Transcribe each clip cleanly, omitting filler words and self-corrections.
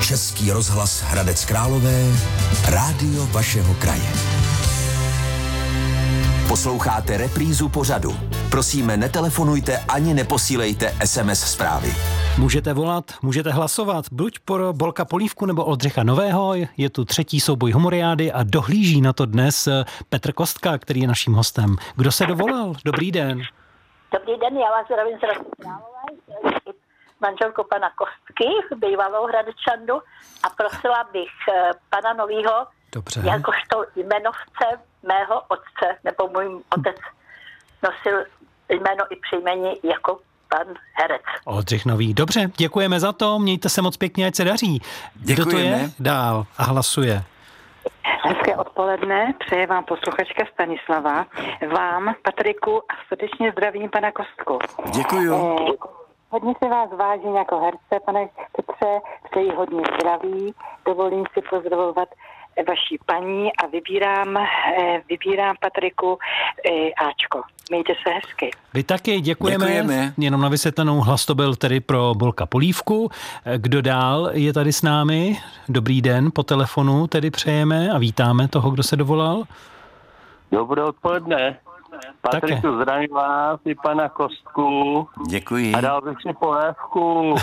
Český rozhlas Hradec Králové, rádio vašeho kraje. Posloucháte reprízu pořadu. Prosíme, netelefonujte ani neposílejte SMS zprávy. Můžete volat, můžete hlasovat, buď pro Bolka Polívku nebo Oldřicha Nového. Je tu třetí souboj humoriády a dohlíží na to dnes Petr Kostka, který je naším hostem. Kdo se dovolal? Dobrý den. Dobrý den, já vás zdravím z Hradce Králové, manželku pana Kostky, bývalou Hradečandu, a prosila bych pana Novýho, jakožto jmenovce mého otce, nebo můj otec nosil jméno i příjmení jako pan herec. Oldřich Nový. Dobře, děkujeme za to, mějte se moc pěkně, ať se daří. Kdo to je dál a hlasuje? Hezké odpoledne, přeje vám posluchačka Stanislava, vám, Patriku, a srdečně zdravím pana Kostku. Děkuju. Hodně se vás vážím jako herce, pane Petře, přeji hodně zdraví, dovolím si pozdravovat vaší paní a vybírám Patriku Ačko. Mějte se hezky. Vy taky, děkujeme. Jenom na vysvětlenou, hlas to byl tedy pro Bolka Polívku. Kdo dál je tady s námi? Dobrý den, po telefonu tedy přejeme a vítáme toho, kdo se dovolal. Dobré odpoledne. Patriku, zdravím vás i pana Kostku. Děkuji. A dal bych si polévku.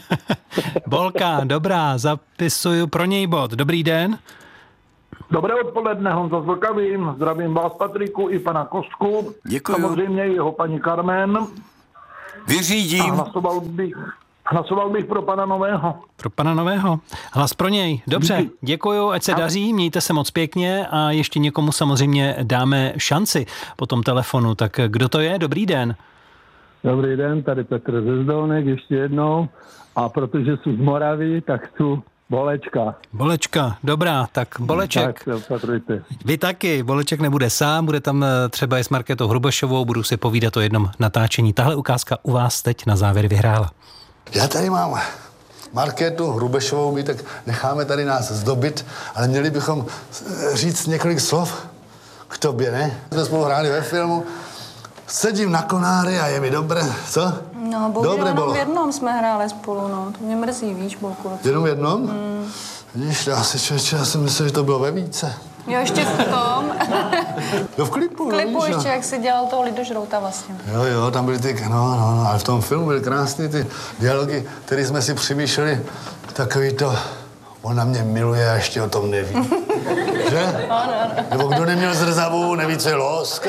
Bolka, dobrá, zapisuju pro něj bod. Dobrý den. Dobré odpoledne, Honza Zlkavým. Zdravím vás, Patriku, i pana Kostku. Děkuji. Samozřejmě jeho paní Carmen. Vyřídím. A hlasoval bych pro pana Nového. Pro pana Nového. Hlas pro něj. Dobře, děkuju, ať se daří, mějte se moc pěkně a ještě někomu samozřejmě dáme šanci po tom telefonu. Tak kdo to je? Dobrý den. Dobrý den, tady Petr ze Zdolnek ještě jednou. A protože jsou z Moravy, tak chci Bolečka. Bolečka, dobrá, tak Boleček. Tak se opatrujte. Vy taky, Boleček nebude sám, bude tam třeba i s Markétou Hrubešovou, budu si povídat o jednom natáčení. Tahle ukázka u vás teď na závěr vyhrála. Já tady mám Markétu Hrubešovou, tak necháme tady nás zdobit, ale měli bychom říct několik slov k tobě, ne? Jsme spolu hráli ve filmu, sedím na konáry a je mi dobré, co? No, bohužel jenom v jednom jsme hráli spolu, no. To mě mrzí, víš, Bolku. Jenom v jednom? Vidíš, já jsem myslel, že to bylo ve více. Jo, ještě v tom. Jo, v klipu. V klipu víš, ještě, jak jsi dělal toho Lidožrouta vlastně. Jo, tam byly ty, no, ale v tom filmu byly krásné ty dialogy, které jsme si přemýšleli, takový to, ona mě miluje a ještě o tom neví. Že? Ano. Nebo kdo neměl zrzavu, neví, co je losk.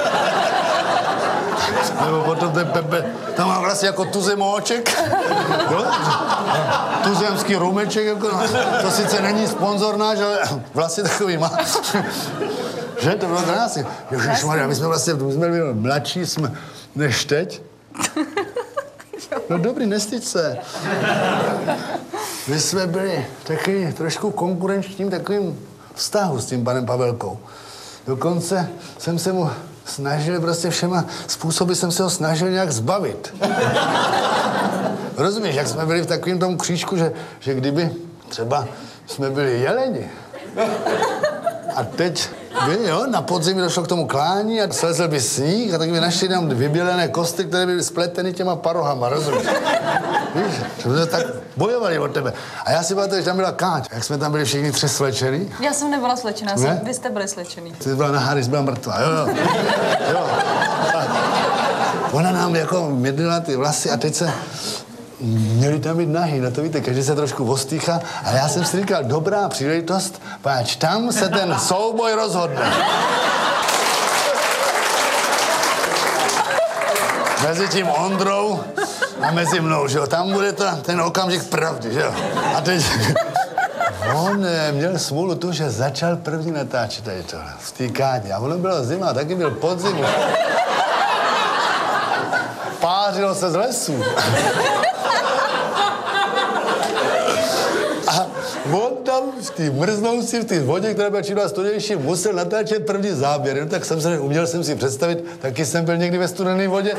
Nebo potom ten Pepe, tam má vlastně jako tuzemóček, jo? Tuzemský rumeček, jako, to sice není sponzor náš, ale vlastně takový má. Že? To bylo krásně. Ježišmarja, my jsme byli mladší než teď. No dobrý, nestyď se. My jsme byli taky trošku konkurenčním takovým vztahu s tím panem Pavelkou. Dokonce jsem se mu snažil, prostě všema způsoby jsem se ho snažil nějak zbavit. Rozumíš, jak jsme byli v takovém tom křížku, že kdyby třeba jsme byli jeleni a teď jo, na podzim došlo k tomu klání a slezl by sníh a tak by našli tam vybělené kosty, které byly spleteny těma parohama, rozumíš? Víš, že jsme tak bojovali od tebe. A já si pamatuju, že tam byla Káť, jak jsme tam byli všichni tři slečený. Já jsem nebyla slečená, vy jste byli slečený. Ty byla na Haris, byla mrtvá, jo. Ona nám jako mydlila ty vlasy a teď se měli tam být nahý, no to víte, každý se trošku ostýchá a já jsem si říkal, dobrá příležitost, páč, tam se ten souboj rozhodne. Mezi tím Ondrou a mezi mnou, že jo, tam bude ten okamžik pravdy, že jo. A teď on měl smůlu tu, že začal první natáčet tady tohle, v té Kádě. A ono bylo zima, taky byl podzim. Pářilo se z lesů. A on tam v té mrznoucí, v té vodě, která byla čím studenější, musel natáčet první záběr. No, tak uměl jsem si představit, taky jsem byl někdy ve studené vodě.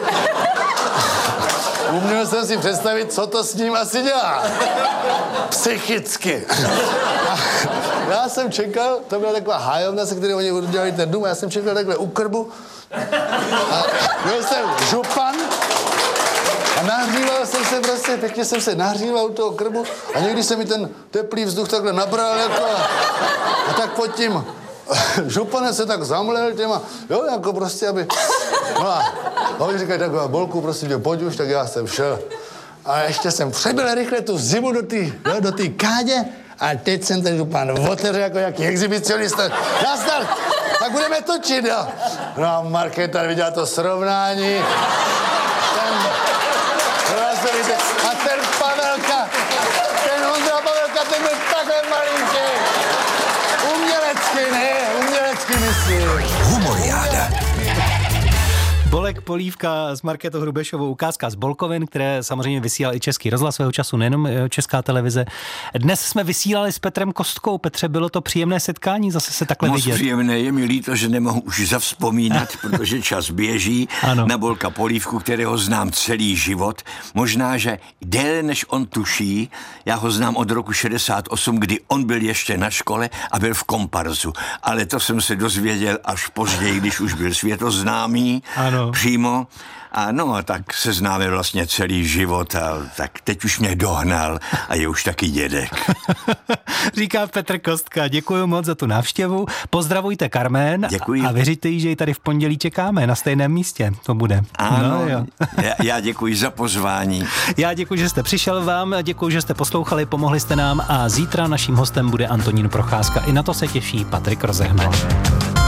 Uměl jsem si představit, co to s ním asi dělá. Psychicky. A já jsem čekal, to byla taková hájovna, se kterou oni udělali ten dům, a já jsem čekal takhle u krbu. A byl jsem župan A nahříval jsem se prostě, pěkně jsem se nahříval u toho krbu a někdy se mi ten teplý vzduch takhle nabral jako a tak pod tím županem se tak zamlel těma, jo, jako prostě, aby... No a oni říkají taková Bolku, prostě pojď už, tak já jsem šel. A ještě jsem přebyl rychle tu zimu do té kádě a teď jsem ten župan otevřel jako jaký exhibicionista. Nazdar, tak budeme točit, jo. No a Markéta viděla to srovnání. A ten Pavelka, ten Ondra Pavelka, ten byl takhle malinký. Umělecky myslím. Humoriáda. Bolek Polívka s Markétou Hrubešovou, ukázka z Bolkovin, které samozřejmě vysílal i Český rozhlas svého času, nejenom Česká televize. Dnes jsme vysílali s Petrem Kostkou. Petře, bylo to příjemné setkání, zase se takhle vidět. Moc příjemné, je mi líto, že nemohu už zavzpomínat, protože čas běží. Ano. Na Bolka Polívku, kterého znám celý život. Možná, že déle než on tuší, já ho znám od roku 68, kdy on byl ještě na škole a byl v komparzu. Ale to jsem se dozvěděl až později, když už byl světoznámý. Ano. Přímo. A no, tak se známe vlastně celý život a tak teď už mě dohnal a je už taky dědek. Říká Petr Kostka, děkuji moc za tu návštěvu. Pozdravujte Carmen. Děkuji. A věříte jí, že ji tady v pondělí čekáme na stejném místě. To bude. Ano, no, jo. já děkuji za pozvání. Já děkuji, že jste přišel vám, děkuji, že jste poslouchali, pomohli jste nám a zítra naším hostem bude Antonín Procházka. I na to se těší Patrik Rozehnal.